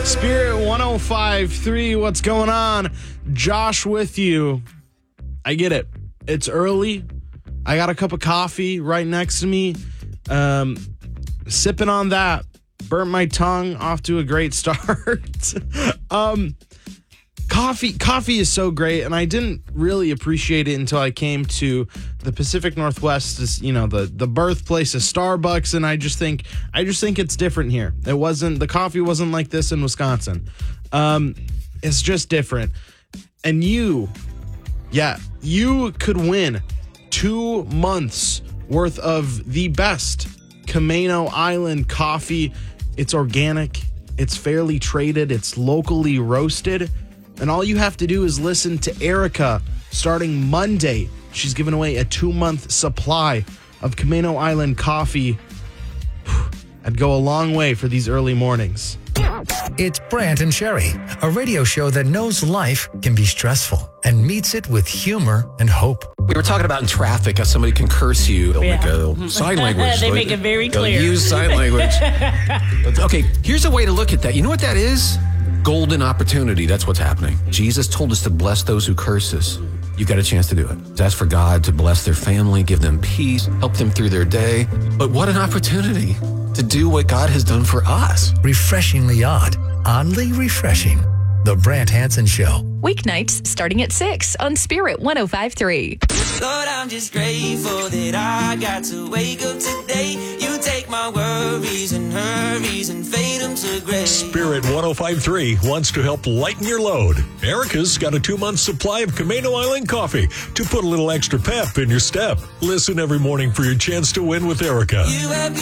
Spirit 105.3, what's going on? Josh with you. I get it. It's early. I got a cup of coffee right next to me. Sipping on that. Burnt my tongue, off to a great start. Coffee is so great, and I didn't really appreciate it until I came to the Pacific Northwest, the birthplace of Starbucks, and I just think it's different here. The coffee wasn't like this in Wisconsin. It's just different. And you could win 2 months worth of the best Camano Island coffee. It's organic, it's fairly traded, it's locally roasted. And all you have to do is listen to Erica starting Monday. She's giving away a 2-month supply of Camano Island coffee. I'd go a long way for these early mornings. It's Brant and Sherry, a radio show that knows life can be stressful and meets it with humor and hope. We were talking about in traffic how somebody can curse you. They'll make a sign language. They make it very clear. They'll use sign language. Okay, here's a way to look at that. You know what that is? Golden opportunity. That's what's happening. Jesus told us to bless those who curse us. You've got a chance to do it. To ask for God to bless their family, give them peace, help them through their day. But what an opportunity to do what God has done for us. Refreshingly odd, oddly refreshing. The Brant Hansen Show. Weeknights starting at 6 on Spirit 105.3. Lord, I'm just grateful that I got to wake up today. You take my worries and hurries and fade them to gray. Spirit 105.3 wants to help lighten your load. Erica's got a 2-month supply of Camano Island coffee to put a little extra pep in your step. Listen every morning for your chance to win with Erica. You have